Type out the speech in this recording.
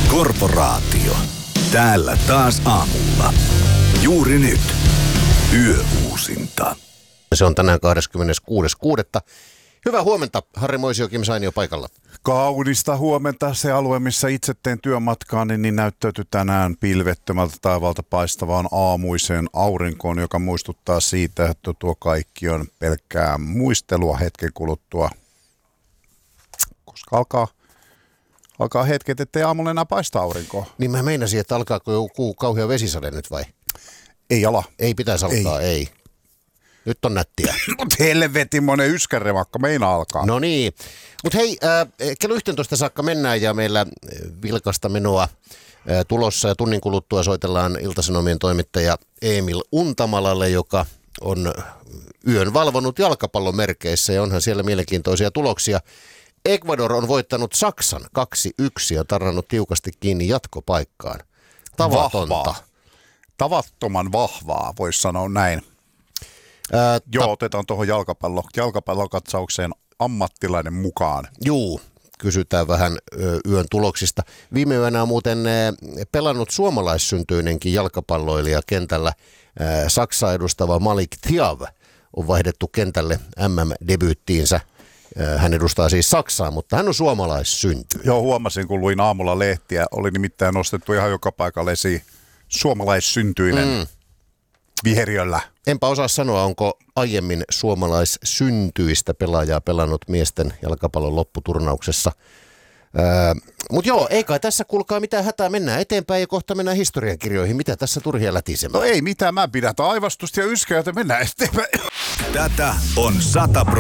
Korporaatio. Täällä taas aamulla. Juuri nyt. Yöuusinta. Se on tänään 26.6. Hyvää huomenta, Harri Moisio, Kim Sainio paikalla. Kaunista huomenta. Se alue, missä itse teen työmatkaa, niin näyttäytyi tänään pilvettömältä taivaalta paistavaan aamuiseen aurinkoon, joka muistuttaa siitä, että tuo kaikki on pelkkää muistelua hetken kuluttua. Koska alkaa hetket, ettei aamulla enää paista aurinkoa. Niin mä meinasin, että alkaako joku kauhea vesisade nyt vai? Ei ala. Ei pitäisi alkaa, ei. Nyt on nättiä. Mut helvetin monen yskärevakka meinaa alkaa. No niin. Mutta hei, kello 11 saakka mennään ja meillä vilkasta menoa tulossa ja tunnin kuluttua soitellaan Ilta-Sanomien toimittaja Emil Untamalalle, joka on yön valvonut jalkapallomerkeissä ja onhan siellä mielenkiintoisia tuloksia. Ecuador on voittanut Saksan 2-1 ja tarrannut tiukasti kiinni jatkopaikkaan. Tavatonta. Tavattoman vahvaa, voisi sanoa näin. Otetaan tuohon jalkapallokatsaukseen ammattilainen mukaan. Juu, kysytään vähän yön tuloksista. Viime yönä on muuten pelannut suomalaissyntyinenkin jalkapalloilija kentällä. Saksaa edustava Malik Thiaw on vaihdettu kentälle MM-debyyttiinsä. Hän edustaa siis Saksaa, mutta hän on suomalaissyntyinen. Joo, huomasin, kun luin aamulla lehtiä. Oli nimittäin nostettu ihan joka paikalle esiin suomalaissyntyinen viheriöllä. Enpä osaa sanoa, onko aiemmin suomalaissyntyistä pelaajaa pelannut miesten jalkapallon lopputurnauksessa. Mutta joo, ei kai tässä kuulkaa mitään hätää. Mennään eteenpäin ja kohta mennään historiankirjoihin. Mitä tässä turhia lätisemään? No ei mitään, mä pidän aivastusta ja yskää, että mennään eteenpäin. Tätä on 100%.